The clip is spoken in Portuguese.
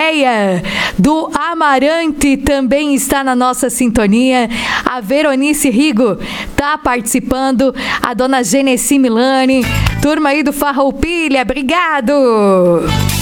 Andréia do Amarante também está na nossa sintonia. A Veronice Rigo tá participando. A dona Genesi Milani. Turma aí do Farroupilha, obrigado!